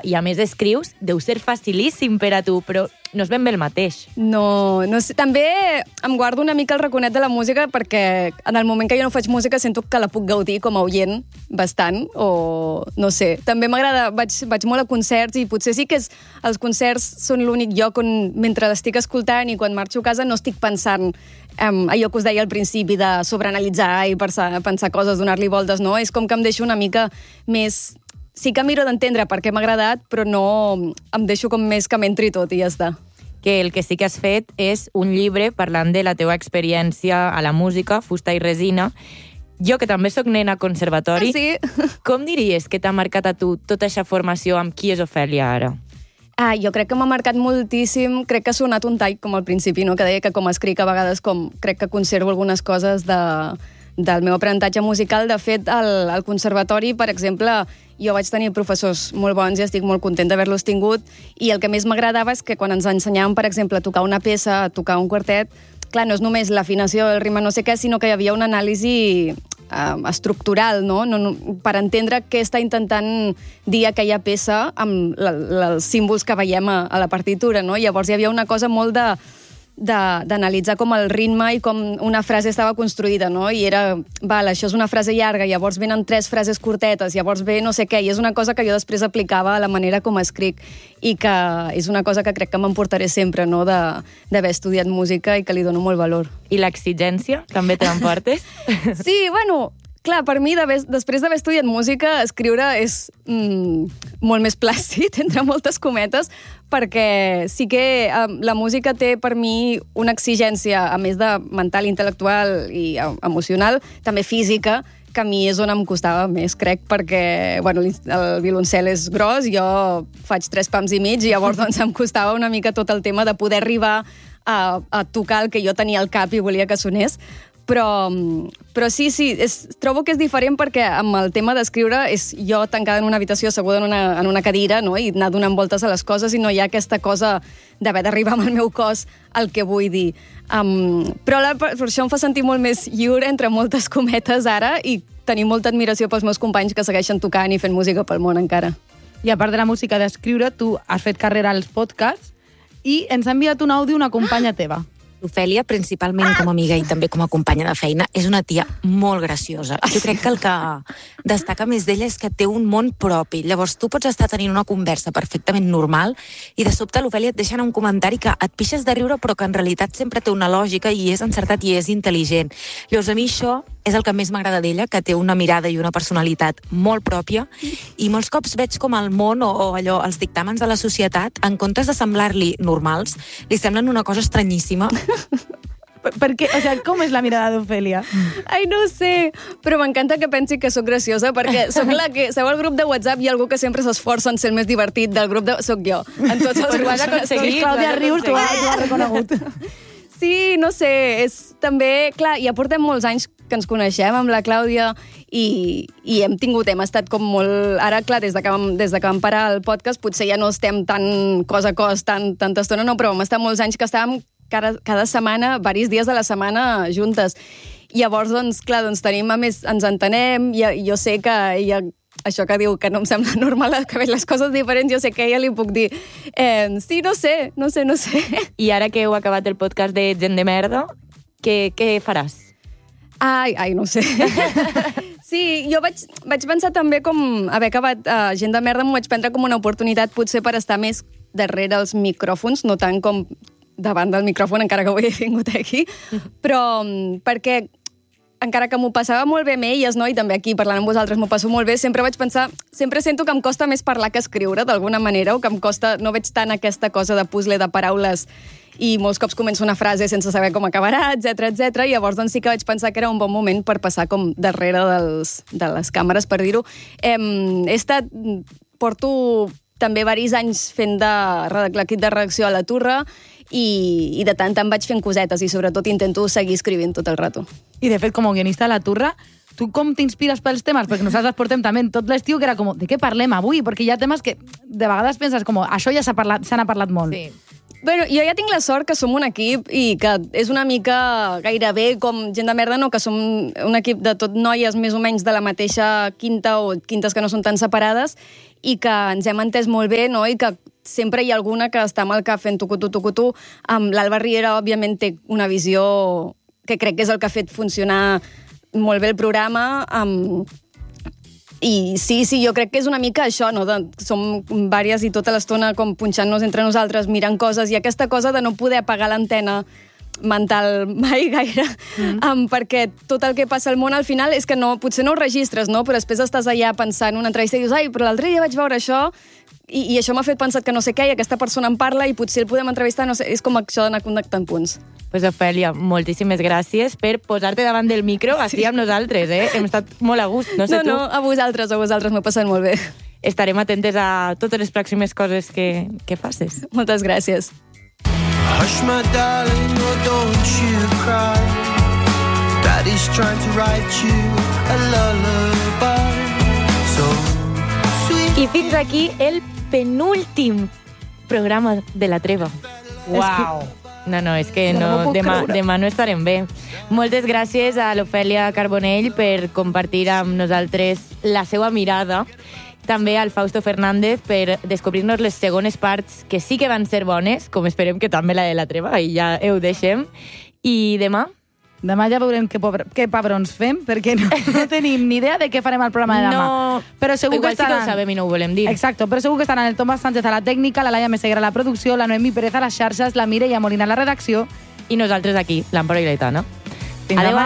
i a més escrius, deu ser facilíssim per a tu, però no és ben bé el mateix. No sé. També em guardo una mica el raconet de la música perquè en el moment que jo no faig música sento que la puc gaudir com a oient bastant, o no sé. També m'agrada, vaig molt a concerts i potser sí que els concerts són l'únic lloc on mentre l'estic escoltant i quan marxo a casa no estic pensant allò que us deia al principi de sobreanalitzar i pensar coses, donar-li voltes, no? És com que em deixo una mica més... Sí que miro d'entendre per què m'ha agradat, però no em deixo com més que m'entri tot i ja està. Que el que sí que has fet és un llibre parlant de la teva experiència a la música, fusta i resina. Jo, que també sóc nena conservatori, sí. Com diries que t'ha marcat a tu tota aquesta formació amb qui és Ofèlia ara? Jo crec que m'ha marcat moltíssim, crec que ha sonat un tall com al principi, no? Que deia que com escric a vegades crec que conservo algunes coses del meu aprenentatge musical. De fet, al conservatori, per exemple, jo vaig tenir professors molt bons i estic molt content d'haver-los tingut, i el que més m'agradava és que quan ens ensenyaven, per exemple, a tocar una peça, a tocar un quartet, clar, no és només l'afinació, el ritme, no sé què, sinó que hi havia una anàlisi estructural, no? Per entendre què està intentant dir aquella peça amb els símbols que veiem a la partitura, no? Llavors hi havia una cosa molt d'analitzar com el ritme i com una frase estava construïda, no? I era, això és una frase llarga, llavors venen 3 frases curtetes, llavors ve no sé què, i és una cosa que jo després aplicava a la manera com escric i que és una cosa que crec que m'emportaré sempre, no?, d'haver estudiat música i que li dono molt valor. I l'exigència també te l'emportes? Sí, bueno... Clar, per mi, després d'haver estudiat música, escriure és molt més plàcid, entre moltes cometes, perquè sí que la música té per mi una exigència, a més de mental, intel·lectual i emocional, també física, que a mi és on em costava més, crec, perquè el violoncel és gros, jo faig 3 pams i mig, i llavors em costava una mica tot el tema de poder arribar a tocar el que jo tenia al cap i volia que sonés. Però sí, trobo que és diferent perquè amb el tema d'escriure és jo tancada en una habitació, asseguda en una cadira, no?, i anar donant voltes a les coses, i no hi ha aquesta cosa d'haver d'arribar amb el meu cos al que vull dir. Però per això em fa sentir molt més lliure, entre moltes cometes, ara, i tenir molta admiració pels meus companys que segueixen tocant i fent música pel món encara. I a part de la música d'escriure, tu has fet carrera als podcasts i ens ha enviat un àudio una companya teva. L'Ofèlia, principalment com a amiga i també com a companya de feina, és una tia molt graciosa. Jo crec que el que destaca més d'ella és que té un món propi. Llavors, tu pots estar tenint una conversa perfectament normal i de sobte l'Ofèlia et deixa un comentari que et pixes de riure però que en realitat sempre té una lògica i és encertat i és intel·ligent. Llavors, a mi això és el que més m'agrada d'ella, que té una mirada i una personalitat molt pròpia, i molts cops veig com el món o allò, els dictàmens de la societat, en comptes de semblar-li normals, li semblen una cosa estranyíssima. Perquè, com és la mirada d'Ofèlia? Ai, no sé, però m'encanta que pensi que sóc graciosa, perquè sóc la que... Sabeu, al grup de WhatsApp hi ha algú que sempre s'esforça en ser el més divertit del grup de... Sóc jo, en tots els grups. Ho has aconseguit, Clàudia Rius, tu ho has reconegut. Sí, no sé, és també... Clar, ja portem molts anys que ens coneixem amb la Clàudia i hem estat com molt... Ara, clar, des de que vam parar el podcast, potser ja no estem tan cos a cos, tanta estona, no, però vam estar molts anys que estàvem cada setmana, diversos dies de la setmana juntes. I llavors, clar, tenim, a més, ens entenem, i jo sé que ella... Això que diu que no em sembla normal que veig les coses diferents, jo sé que a ella li puc dir sí, no sé. I ara que heu acabat el podcast de Gent de Merda, què faràs? Ai, no sé. Sí, jo vaig pensar també com haver acabat Gent de Merda, m'ho vaig prendre com una oportunitat potser per estar més darrere els micròfons, no tant com davant del micròfon, encara que avui he vingut aquí, però perquè encara que m'ho passava molt bé amb elles, no? I també aquí parlant amb vosaltres m'ho passo molt bé, sempre vaig pensar, sempre sento que em costa més parlar que escriure, d'alguna manera, o que em costa, no veig tant aquesta cosa de puzzle de paraules i molts cops començo una frase sense saber com acabarà, etc. I llavors sí que vaig pensar que era un bon moment per passar com darrere de les càmeres, per dir-ho. Porto també diversos anys fent l'equip de redacció a la Turra i de tant en tant vaig fent cosetes i sobretot intento seguir escrivint tot el rato. I de fet, com a guionista de la Turra, tu com t'inspires pels temes? Perquè nosaltres portem també tot l'estiu que era com, de què parlem avui? Perquè hi ha temes que de vegades penses com, això ja se n'ha parlat molt. Sí. Bueno, jo ja tinc la sort que som un equip i que és una mica gairebé com gent de merda, no? Que som un equip de tot noies més o menys de la mateixa quinta o quintes que no són tan separades i que ens hem entès molt bé, no? I que sempre hi ha alguna que està amb el cap fent tucutu. L'Alba Riera, òbviament, té una visió que crec que és el que ha fet funcionar molt bé el programa. I sí, jo crec que és una mica això, no? Som vàries i tota l'estona com punxant-nos entre nosaltres, mirant coses, i aquesta cosa de no poder apagar l'antena mental mai gaire, perquè tot el que passa al món al final és que potser no ho registres, no? Però després estàs allà pensant en una entrevista i dius, però l'altre dia vaig veure això i això m'ha fet pensar que no sé què i aquesta persona em parla i potser el podem entrevistar, no sé, és com això d'anar connectant punts. Pues Ofèlia, moltíssimes gràcies per posar-te davant del micro així amb nosaltres, Hem estat molt a gust, no sé tu. No, a vosaltres m'ho he passat molt bé. Estarem atentes a totes les pròximes coses que facis. Moltes gràcies. Hush, my darling, oh, don't you cry. Daddy's trying to write you a lullaby. So sweet. I fins aquí el penúltim programa de La Treva. Uau! No, és que no, demà no estarem bé. Moltes gràcies a l'Ofèlia Carbonell per compartir amb nosaltres la seva mirada. També al Fausto Fernández per descobrir-nos les segones parts que sí que van ser bones, com esperem que també la de La Treva, i ja ho deixem. I demà? Demà ja veurem què pebrons fem, perquè no tenim ni idea de què farem al programa de demà. No, però segur igual que estaran... sí que ho sabem i no ho volem dir. Exacte, però segur que estaran el Tomàs Sánchez a la tècnica, la Laia Meseguer a la producció, la Noemi Pérez a les xarxes, la Mireia Molina a la redacció. I nosaltres aquí, l'Àmpora i l'Aitana. Fins demà.